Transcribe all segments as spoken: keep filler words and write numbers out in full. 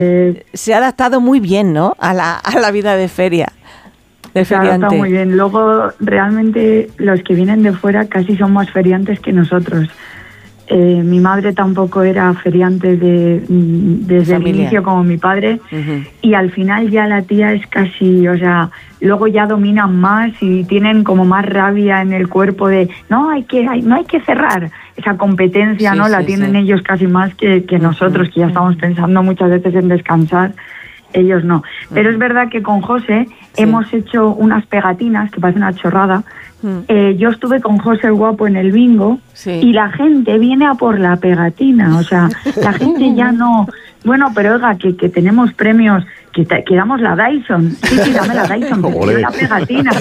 Eh, se ha adaptado muy bien, ¿no? A la, a la vida de feria. De se feriante. ha adaptado muy bien. Luego, realmente, los que vienen de fuera casi son más feriantes que nosotros. Eh, mi madre tampoco era feriante de, desde el inicio como mi padre, uh-huh. y al final ya la tía es casi, o sea, luego ya dominan más y tienen como más rabia en el cuerpo de no hay que hay, no hay que cerrar esa competencia, sí, no sí, la tienen sí. ellos casi más que, que nosotros, uh-huh. que ya estamos pensando muchas veces en descansar. Ellos no. Pero uh-huh. es verdad que con José sí. hemos hecho unas pegatinas, que parece una chorrada. Uh-huh. Eh, yo estuve con José el Guapo en el bingo sí. y la gente viene a por la pegatina. O sea, la gente ya no... Bueno, pero oiga, que, que tenemos premios, que, te, que damos la Dyson. Sí, sí, dame la Dyson, que la pegatina.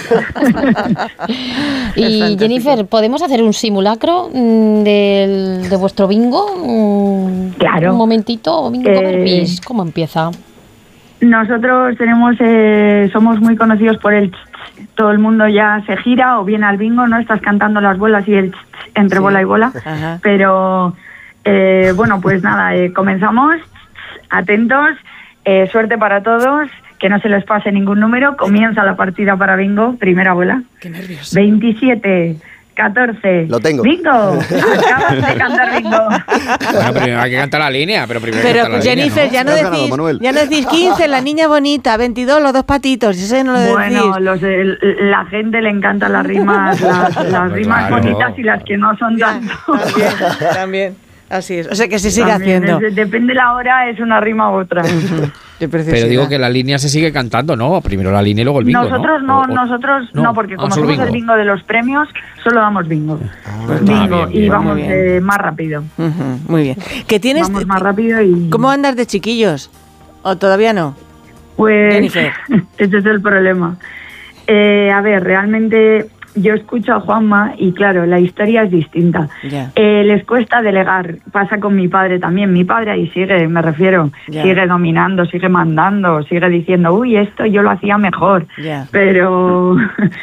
Y Jennifer, ¿podemos hacer un simulacro del, de vuestro bingo? Claro. Un momentito, bingo, eh... ¿cómo empieza? Nosotros tenemos, eh, somos muy conocidos por el ch, ch, todo el mundo ya se gira o viene al bingo, ¿no? Estás cantando las bolas y el ch, ch, entre sí. bola y bola. Ajá. Pero, eh, bueno, pues nada, eh, comenzamos, atentos, eh, suerte para todos, que no se les pase ningún número, comienza la partida para bingo, primera bola. Qué nervios. veintisiete, catorce. Lo tengo. Bingo. Acabas de cantar bingo. Bueno, primero hay que cantar la línea, pero primero Pero cantar la Jennifer, línea, ¿no? ya no decís, ganado, ya no decís quince, la niña bonita, veintidós, los dos patitos, ese no lo decís. Bueno, los, el, la gente le encantan las rimas, las, las rimas claro. bonitas y las que no son tanto. También, también. Así es, o sea que se sigue También haciendo. Es, depende de la hora, es una rima u otra. Pero digo que la línea se sigue cantando, ¿no? Primero la línea y luego el bingo, Nosotros no, no, o, nosotros no, no porque como somos bingo. el bingo de los premios, solo damos bingo. Ah, bingo, bien, bien, y vamos eh, más rápido. Uh-huh, muy bien. ¿Qué tienes? Vamos más rápido y... ¿Cómo andas de chiquillos? ¿O todavía no? Pues, Jennifer. Ese es el problema. Eh, a ver, realmente... Yo escucho a Juanma y claro, la historia es distinta. Yeah. Eh, les cuesta delegar, pasa con mi padre también. Mi padre ahí sigue, me refiero, yeah. sigue dominando, sigue mandando, sigue diciendo, uy, esto yo lo hacía mejor. Yeah. Pero,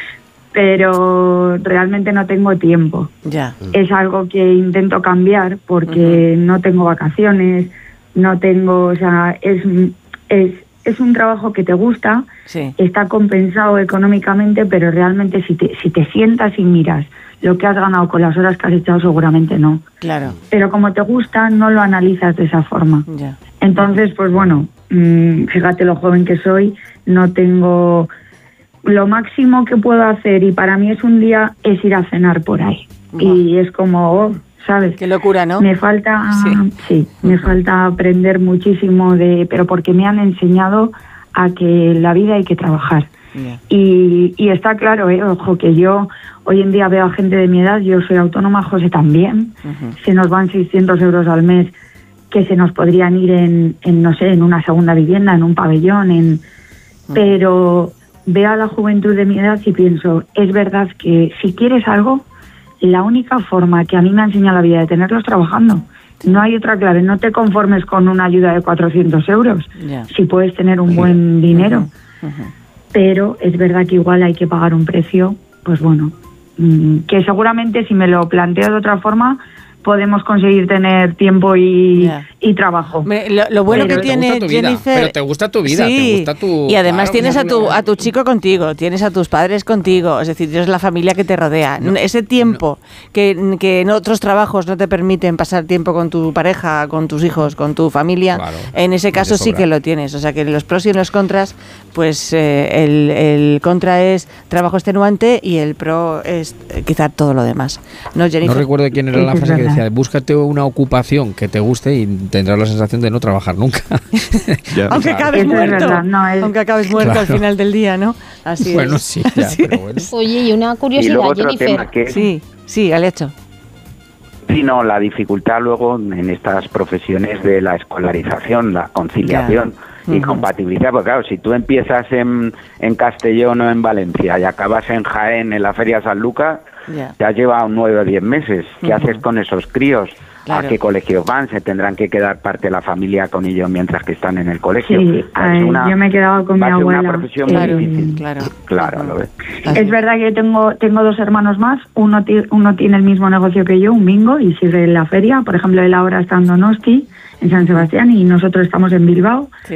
pero realmente no tengo tiempo. Yeah. Es algo que intento cambiar porque uh-huh. no tengo vacaciones, no tengo, o sea, es... es Es un trabajo que te gusta, sí. está compensado económicamente, pero realmente si te, si te sientas y miras lo que has ganado con las horas que has echado, seguramente no. Claro. Pero como te gusta, no lo analizas de esa forma. Ya. Entonces, pues bueno, mmm, fíjate lo joven que soy, no tengo... Lo máximo que puedo hacer, y para mí es un día, es ir a cenar por ahí. Wow. Y es como... Oh, ¿sabes? Qué locura, ¿no? Me falta, sí, sí me uh-huh. falta aprender muchísimo de, pero porque me han enseñado a que en la vida hay que trabajar. Yeah. Y, y está claro, eh, ojo, que yo hoy en día veo a gente de mi edad, yo soy autónoma, José también, uh-huh. se nos van seiscientos euros al mes que se nos podrían ir en, en no sé, en una segunda vivienda, en un pabellón, en uh-huh. pero veo a la juventud de mi edad y pienso, es verdad que si quieres algo, la única forma que a mí me ha enseñado la vida de tenerlos trabajando. No hay otra clave. No te conformes con una ayuda de cuatrocientos euros. Yeah. Si puedes tener un buen dinero. Uh-huh. Uh-huh. Pero es verdad que igual hay que pagar un precio, pues bueno, mmm, que seguramente si me lo planteo de otra forma, podemos conseguir tener tiempo y, yeah. y trabajo. Me, lo, lo bueno pero que tiene Jennifer... Pero te gusta tu vida, sí, te gusta tu... Y además claro, tienes a tu, a tu chico contigo, tienes a tus padres contigo, es decir, tienes la familia que te rodea. No, Ese tiempo no. que, que en otros trabajos no te permiten pasar tiempo con tu pareja, con tus hijos, con tu familia, claro, en ese caso sí que lo tienes. O sea que en los pros y en los contras, pues eh, el, el contra es trabajo extenuante y el pro es eh, quizá todo lo demás. No, Jennifer. No recuerdo quién era la frase que decía, búscate una ocupación que te guste y tendrás la sensación de no trabajar nunca. ya, aunque claro. acabes muerto, verdad, no es... aunque acabes muerto claro. al final del día, ¿no? Así bueno, es. sí, ya, Así pero bueno. Oye, y una curiosidad, y luego otro Jennifer. Tema que... Sí, sí, Alecho. Sí, no, la dificultad luego en estas profesiones de la escolarización, la conciliación yeah. y uh-huh. compatibilidad, porque claro, si tú empiezas en, en Castellón o en Valencia y acabas en Jaén, en la Feria San Lucas, yeah. te has llevado nueve o diez meses. ¿Qué uh-huh. haces con esos críos? Claro. ¿A qué colegios van? Se tendrán que quedar parte de la familia con ellos mientras que están en el colegio. Sí, ay, una, yo me he quedado con mi abuela. Una profesión claro, muy difícil. Claro, claro, lo ves. Es verdad que yo tengo tengo dos hermanos más. Uno, t- uno tiene el mismo negocio que yo, un bingo, y sigue en la feria. Por ejemplo, él ahora está en Donosti, en San Sebastián, y nosotros estamos en Bilbao. Sí.